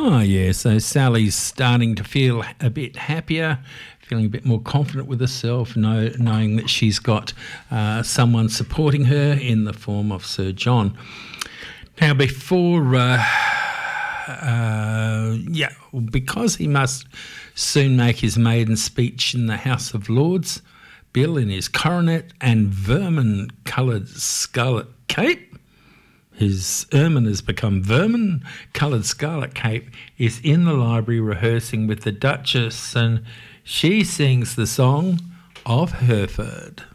Oh, yeah. So Sally's starting to feel a bit happier, feeling a bit more confident with herself, knowing that she's got someone supporting her in the form of Sir John. Now, because he must soon make his maiden speech in the House of Lords, Bill, in his coronet and vermin-coloured scarlet cape, his ermine has become vermin-coloured scarlet cape, is in the library rehearsing with the Duchess, and she sings the song of Hereford.